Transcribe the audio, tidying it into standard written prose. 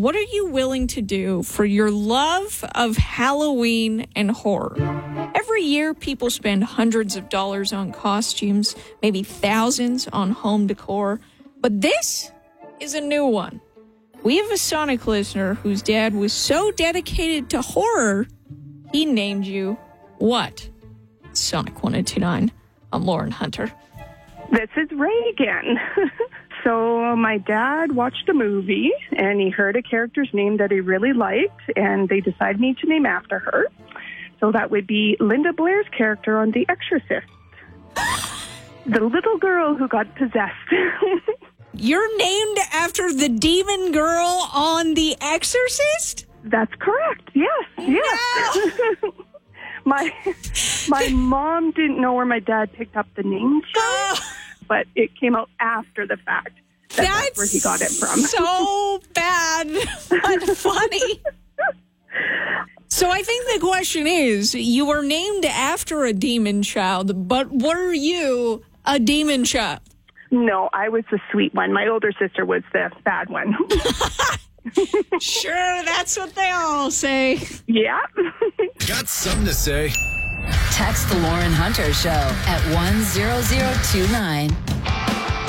what are you willing to do for your love of Halloween and horror? Every year, people spend hundreds of dollars on costumes, maybe thousands on home decor. But this is a new one. We have a Sonic listener whose dad was so dedicated to horror, he named you what? Sonic 1029. I'm Lauren Hunter. This is Reagan. So my dad watched a movie, and he heard a character's name that he really liked, and they decided me to name after her. So that would be Linda Blair's character on The Exorcist. The little girl who got possessed. You're named after the demon girl on The Exorcist? That's correct. Yes. Yes. No. My mom didn't know where my dad picked up the name from, but it came out after the fact. That's where he got it from. So bad, but funny. So I think the question is, you were named after a demon child, but were you a demon child? No, I was the sweet one. My older sister was the bad one. Sure, that's what they all say. Yeah. Got something to say? Text the Lauren Hunter Show at 10029.